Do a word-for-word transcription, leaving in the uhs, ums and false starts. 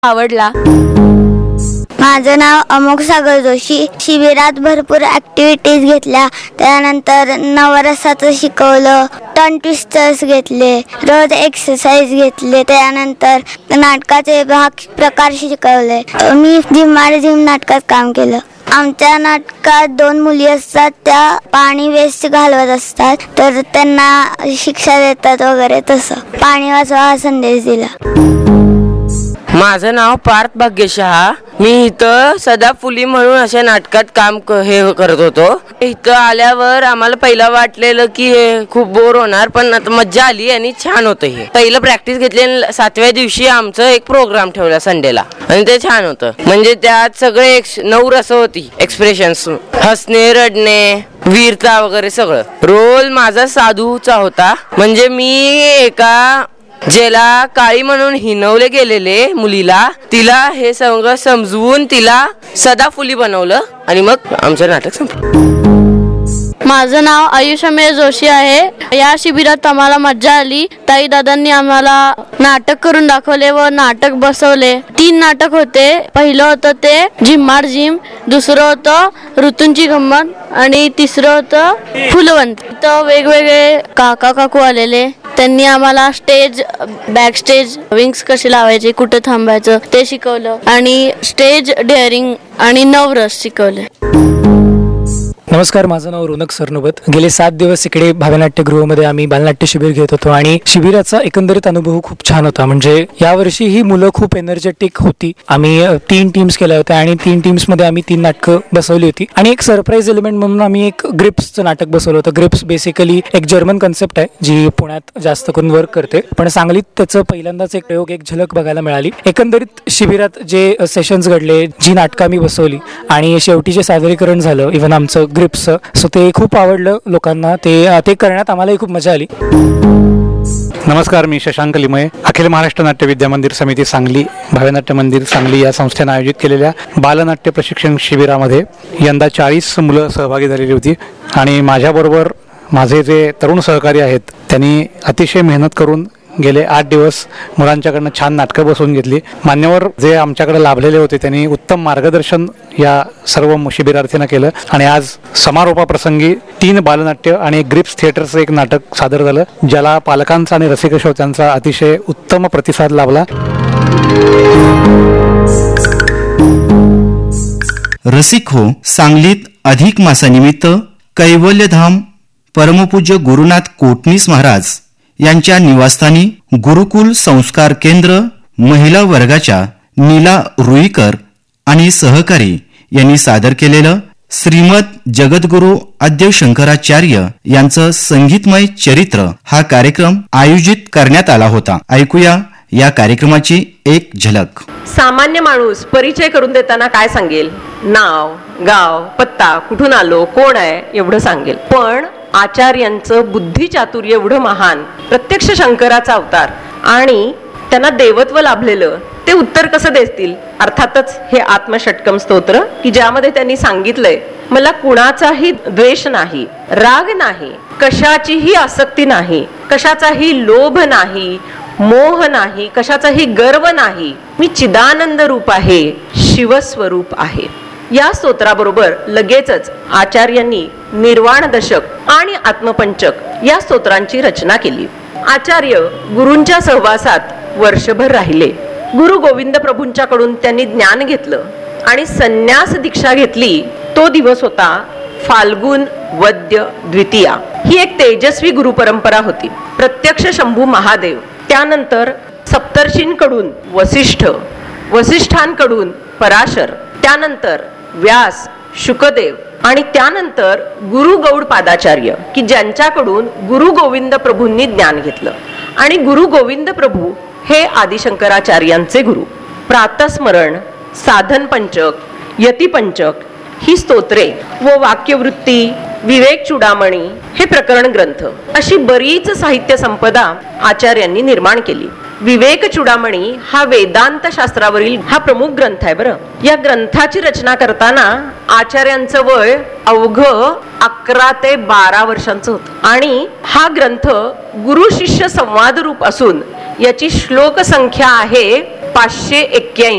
आवडला. माझं नाव अमोघ सागर जोशी. शिबिरात भरपूर ॲक्टिव्हिटीज घेतल्या. त्यानंतर नवरसाचं शिकवलं, टर्न ट्विस्टर्स घेतले, रोज एक्सरसाइज घेतले. त्यानंतर नाटकाचे भाग प्रकार शिकवले. मी झिम्माड झिम नाटकात काम केलं. आमच्या नाटकात दोन मुली असतात, त्या पाणी वेस्ट घालवत असतात, तर त्यांना शिक्षा देतात वगैरे. तसं पाणी वाचवा हा संदेश दिला. माझं नाव पार्थ भाग्यशहा. मी इथं सदाफुली म्हणून अशा नाटकात काम हे करत होतो. इथं आल्यावर आम्हाला पहिला वाटलेलं की हे खूप बोर होणार, पण आता मज्जा आली आणि छान होतं. हे पहिलं प्रॅक्टिस घेतली आणि सातव्या दिवशी आमचं एक प्रोग्राम ठेवला संडेला, आणि ते छान होतं. म्हणजे त्यात सगळे नऊ रस होती, एक्सप्रेशन्स, हसणे, रडणे, वीरता वगैरे सगळं. रोल माझा साधूचा होता. म्हणजे मी एका ज्याला काळी म्हणून हिनवले गेलेले मुलीला, तिला हे सगळं समजवून तिला सदाफुली बनवलं आणि मग आमचं नाटक संपलं. माझं नाव आयुष अमेय जोशी आहे. या शिबिरात आम्हाला मज्जा आली. ताई दादांनी आम्हाला नाटक करून दाखवले व नाटक बसवले. तीन नाटक होते. पहिलं होतं ते झिम्माड झिम, दुसरं होतं ऋतूंची गंमत आणि तिसरं होतं फुलवंत. तर वेगवेगळे काका काकू आलेले, त्यांनी आम्हाला स्टेज, बॅक स्टेज, विंग्स कसे लावायचे, कुठे थांबायचं ते शिकवलं आणि स्टेज डेअरिंग आणि नवरस शिकवले. नमस्कार, माझं नाव रोनक सरनोबत. गेले सात दिवस इकडे भावनाट्यगृहामध्ये आम्ही बालनाट्य शिबिर घेत होतो आणि शिबिराचा एकंदरीत अनुभव खूप छान होता. म्हणजे यावर्षी ही मुलं खूप एनर्जेटिक होती. आम्ही तीन टीम्स केल्या होत्या आणि तीन टीम्समध्ये आम्ही तीन नाटकं बसवली होती आणि एक सरप्राईज एलिमेंट म्हणून आम्ही एक ग्रिप्सचं नाटक बसवलं होतं. ग्रिप्स बेसिकली एक जर्मन कन्सेप्ट आहे जी पुण्यात जास्त करून वर्क करते, पण सांगलीत त्याचं पहिल्यांदाच एक प्रयोग, एक झलक बघायला मिळाली. एकंदरीत शिबिरात जे सेशन्स घडले, जी नाटकं आम्ही बसवली आणि शेवटी जे सादरीकरण झालं इव्हन आमचं ग्रिप्स, सो ते खूप आवडलं लोकांना. ते ते करण्यात आम्हालाही खूप मजा आली. नमस्कार, मी शशांक लिमये. अखिल महाराष्ट्र नाट्य विद्या मंदिर समिती सांगली, भावनाट्य मंदिर सांगली या संस्थेने आयोजित केलेल्या बालनाट्य प्रशिक्षण शिबिरामध्ये यंदा चाळीस मुलं सहभागी झालेली होती आणि माझ्याबरोबर माझे जे तरुण सहकारी आहेत त्यांनी अतिशय मेहनत करून गेले आठ दिवस मुलांच्याकडनं छान नाटकं बसवून घेतली. मान्यवर जे आमच्याकडे लाभलेले होते त्यांनी उत्तम मार्गदर्शन या सर्व शिबिरार्थींना केलं आणि आज समारोपाप्रसंगी तीन बालनाट्य आणि ग्रिप्स थिएटरचं एक नाटक सादर झालं, ज्याला पालकांचा आणि रसिक श्रोत्यांचा अतिशय उत्तम प्रतिसाद लाभला. रसिक हो, सांगलीत अधिक मासानिमित्त कैवल्यधाम परमपूज्य गुरुनाथ कोटणीस महाराज यांच्या निवासस्थानी गुरुकुल संस्कार केंद्र महिला वर्गाच्या नीला रुईकर आणि सहकारी यांनी सादर केलेलं श्रीमद जगद्गुरु आद्य शंकराचार्य यांचं संगीतमय चरित्र हा कार्यक्रम आयोजित करण्यात आला होता. ऐकूया या कार्यक्रमाची एक झलक. सामान्य माणूस परिचय करून देताना काय सांगेल? नाव, गाव, पत्ता, कुठून आलो, कोण आहे एवढं सांगेल. पण आचार्यांचं बुद्धी चातुर्य एवढं महान, प्रत्यक्ष शंकराचा अवतार आणि त्यांना देवत्व लाभलेलं, ते उत्तर कसं देतील? अर्थातच हे आत्मषटकम स्तोत्र की ज्यामध्ये त्यांनी सांगितलंय, मला कुणाचाही द्वेष नाही, राग नाही, कशाचीही आसक्ती नाही, कशाचाही लोभ नाही, मोह नाही, कशाचाही गर्व नाही, मी चिदानंद रूप आहे, शिवस्वरूप आहे. या स्तोत्राबरोबर लगेचच आचार्यांनी निर्वाण दशक आणि आत्मपंचक या स्तोत्रांची रचना केली. आचार्य गुरूंच्या सहवासात वर्षभर राहिले. गुरु गोविंद प्रभूंच्याकडून त्यांनी ज्ञान घेतलं आणि संन्यास दीक्षा घेतली. तो दिवस होता फाल्गुन वद्य द्वितीया. ही एक तेजस्वी गुरु परंपरा होती. प्रत्यक्ष शंभू महादेव, त्यानंतर सप्तर्षींकडून वसिष्ठ, वसिष्ठांकडून पराशर, त्यानंतर व्यास, शुकदेव आणि त्यानंतर गुरु गौड पादाचार्य की ज्यांच्याकडून गुरु गोविंद प्रभूंनी ज्ञान घेतलं. आणि गुरु गोविंद प्रभू हे आदिशंकराचार्यांचे गुरु. प्रातस्मरण, साधन पंचक, यती पंचक ही स्तोत्रे व वाक्यवृत्ती, विवेक चूडामणी हे प्रकरण ग्रंथ, अशी बरीच साहित्य संपदा आचार्यांनी निर्माण केली. विवेक चूडामणी हा वेदांत शास्त्रावरील हा प्रमुख ग्रंथ आहे. बरं, या ग्रंथाची रचना करताना आचार्यांचं वय अवघ अकरा ते बारा वर्षांचं होतं आणि हा ग्रंथ गुरु शिष्य संवाद रूप असून याची श्लोक संख्या आहे पाचशे एक्क्याऐंशी.